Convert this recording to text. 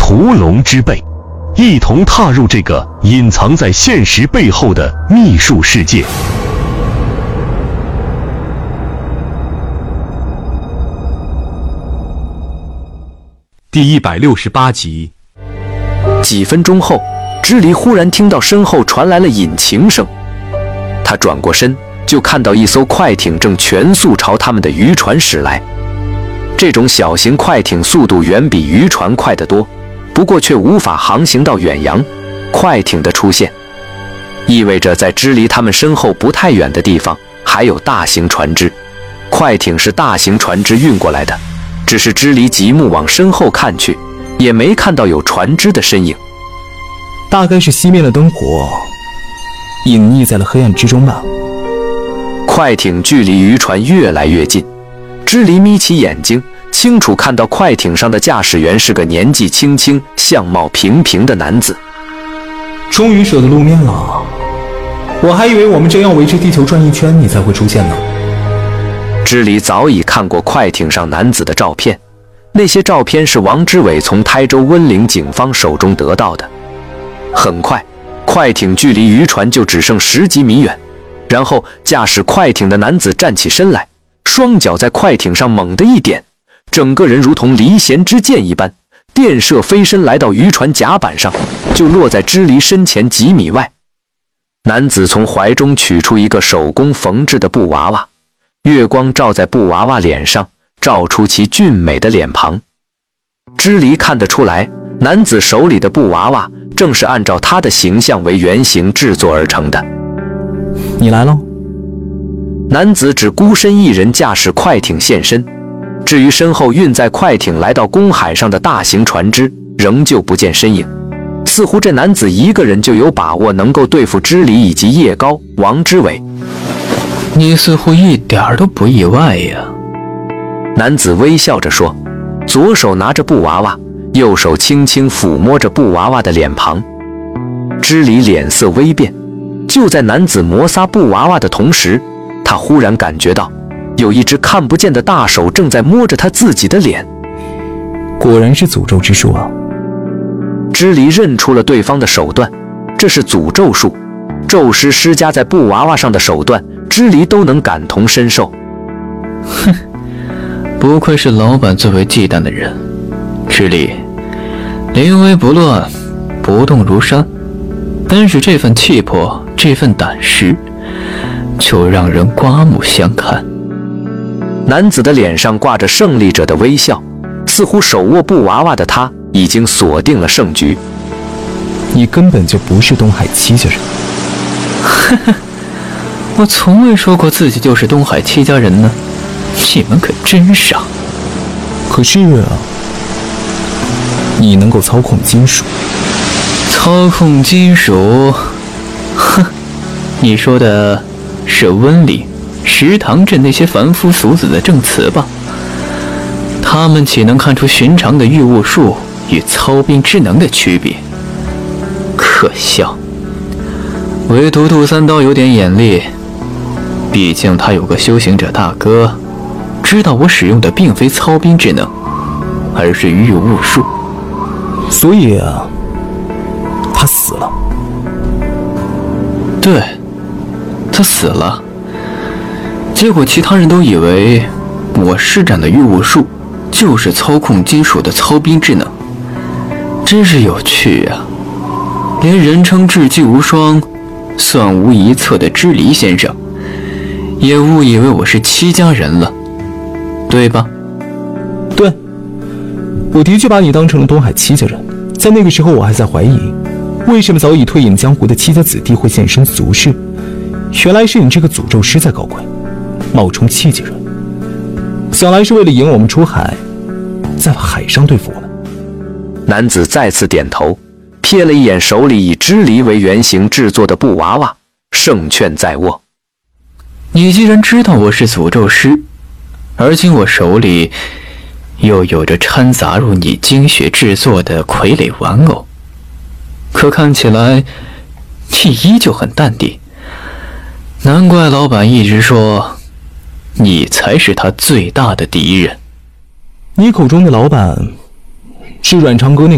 屠龙之辈，一同踏入这个隐藏在现实背后的秘术世界。 第168集。 几分钟后，支离忽然听到身后传来了引擎声，他转过身，就看到一艘快艇正全速朝他们的渔船驶来。这种小型快艇速度远比渔船快得多，不过却无法航行到远洋。快艇的出现，意味着在支离他们身后不太远的地方还有大型船只。快艇是大型船只运过来的，只是支离极目往身后看去，也没看到有船只的身影。 大概是熄灭了灯火，隐匿在了黑暗之中吧。 快艇距离渔船越来越近，支离眯起眼睛，清楚看到快艇上的驾驶员是个年纪轻轻、相貌平平的男子。 终于舍得露面了，我还以为我们真要围着地球转一圈你才会出现呢。 支离早已看过快艇上男子的照片，那些照片是王之伟从台州温岭警方手中得到的。很快，快艇距离渔船就只剩10几米远，然后驾驶快艇的男子站起身来，双脚在快艇上猛地一点，整个人如同离弦之箭一般，电射飞身来到渔船甲板上，就落在支离身前几米外。男子从怀中取出一个手工缝制的布娃娃，月光照在布娃娃脸上，照出其俊美的脸庞。支离看得出来，男子手里的布娃娃正是按照他的形象为原型制作而成的。 你来了。 男子只孤身一人驾驶快艇现身，至于身后运载快艇来到公海上的大型船只，仍旧不见身影。似乎这男子一个人就有把握能够对付支离以及叶高、王之伟。 你似乎一点都不意外呀。 男子微笑着说，左手拿着布娃娃，右手轻轻抚摸着布娃娃的脸庞。支离脸色微变，就在男子摩挲布娃娃的同时，他忽然感觉到有一只看不见的大手正在摸着他自己的脸。 果然是诅咒之术啊！ 支离认出了对方的手段，这是诅咒术，咒师施加在布娃娃上的手段，支离都能感同身受。 哼，不愧是老板最为忌惮的人。支离，临危不乱，不动如山，但是这份气魄，这份胆识，就让人刮目相看。 男子的脸上挂着胜利者的微笑，似乎手握布娃娃的他已经锁定了胜局。 你根本就不是东海七家人。 呵呵，我从未说过自己就是东海七家人呢，你们可真傻。 可是啊，你能够操控金属。 操控金属？哼，你说的是温岭、石塘镇那些凡夫俗子的证词吧？他们岂能看出寻常的御物术与操兵之能的区别？可笑！唯独杜三刀有点眼力，毕竟他有个修行者大哥，知道我使用的并非操兵之能，而是御物术。 所以啊，他死了。 对，他死了。结果其他人都以为我施展的御物术就是操控金属的操兵之能，真是有趣啊！连人称智计无双、算无一策的支离先生，也误以为我是七家人了，对吧？ 对，我的确把你当成了东海七家人。在那个时候，我还在怀疑，为什么早已退隐江湖的七家子弟会现身俗世？原来是你这个诅咒师在搞鬼，冒充七家人，想来是为了引我们出海，在海上对付我们。 男子再次点头，瞥了一眼手里以支离为原型制作的布娃娃，胜券在握。 你既然知道我是诅咒师，而今我手里又有着掺杂入你精血制作的傀儡玩偶，可看起来你依旧很淡定，难怪老板一直说你才是他最大的敌人。 你口中的老板是阮长歌那